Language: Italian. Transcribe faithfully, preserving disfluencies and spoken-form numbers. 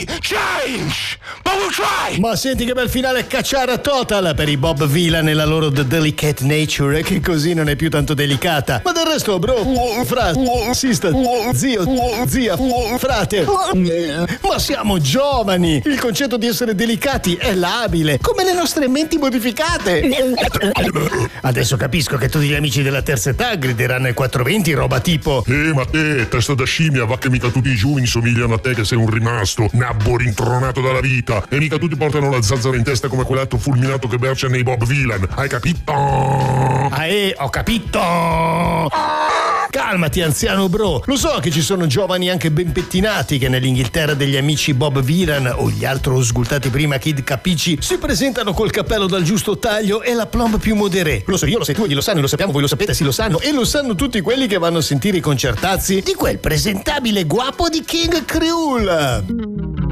be change, but we'll try. Ma senti che bel finale cacciara total per i Bob Vylan e la loro The Delicate Nature, che così non è più tanto delicata. Ma del resto, bro, frate, sista, zio, zia, frate, ma siamo giovani. Il concetto di essere delicati è labile, come le nostre menti modificate. Adesso capisco che tutti gli amici della terza età grideranno ai quattrocentoventi roba tipo: Eh, ma te, testa da scimmia, va che mica tutti i giovani somigliano a te che sei un rimasto, nabbo rintronato dalla vita. E mica tutti portano la zanzara in testa come quell'altro fulminato che bercia nei Bob Vylan. Hai capito? Ah, eh, ho capito! Calmati, anziano bro. Lo so che ci sono giovani anche ben pettinati che nell'Inghilterra degli amici Bob Vylan o gli altro sgultati prima Kid Capici si presentano col cappello dal giusto taglio e la plomb più moderé. Lo so io, lo sai tu, io lo sanno, lo sappiamo, voi lo sapete, sì lo sanno. E lo sanno tutti quelli che vanno a sentire i concertazzi di quel presentabile guapo di King Creole.